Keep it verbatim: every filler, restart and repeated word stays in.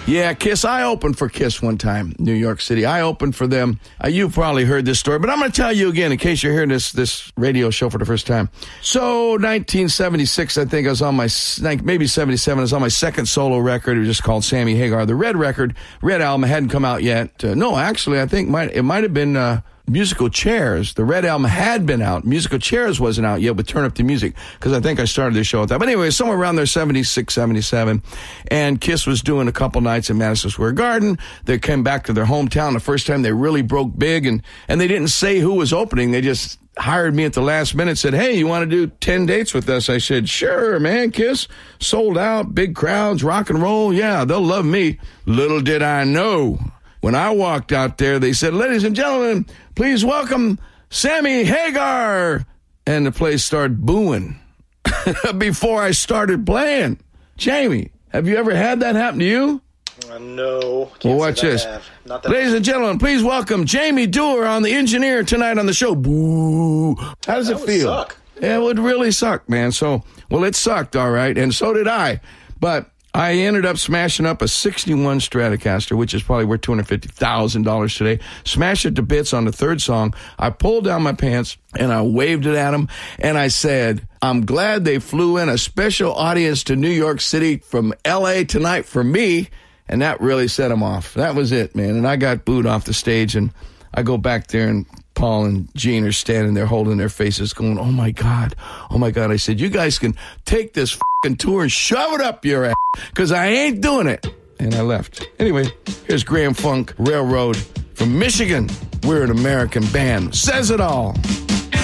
Yeah, Kiss. I opened for Kiss one time, New York City. I opened for them. Uh, you've probably heard this story, but I'm going to tell you again in case you're hearing this this radio show for the first time. So, nineteen seventy-six, I think I was on my, maybe seventy-seven, I was on my second solo record. It was just called Sammy Hagar. The Red record, Red album hadn't come out yet. Uh, no, actually, I think might it might have been... Uh, Musical Chairs. The Red album had been out. Musical Chairs wasn't out yet with Turn Up the Music, because I think I started the show with that. But anyway, somewhere around there, seventy-six, seventy-seven, and Kiss was doing a couple nights in Madison Square Garden. They came back to their hometown the first time they really broke big, and, and they didn't say who was opening. They just hired me at the last minute, said, hey, you want to do ten dates with us? I said, sure, man, Kiss. Sold out, big crowds, rock and roll. Yeah, they'll love me. Little did I know. When I walked out there, they said, ladies and gentlemen, please welcome Sammy Hagar. And the place started booing before I started playing. Jamie, have you ever had that happen to you? Uh, no. Well, watch this. Not that ladies and gentlemen, please welcome Jamie Dewar on The Engineer tonight on the show. Boo. How does that it would feel? Suck. Yeah, it would really suck, man. So, well, it sucked, all right, and so did I. But I ended up smashing up a sixty-one Stratocaster, which is probably worth two hundred fifty thousand dollars today. Smashed it to bits on the third song. I pulled down my pants, and I waved it at them, and I said, I'm glad they flew in a special audience to New York City from L A tonight for me, and that really set them off. That was it, man, and I got booed off the stage, and I go back there, and Paul and Gene are standing there holding their faces going, oh, my God, oh, my God. I said, you guys can take this fucking tour and shove it up your ass, because I ain't doing it. And I left. Anyway, here's Grand Funk Railroad from Michigan. We're an American band. Says it all.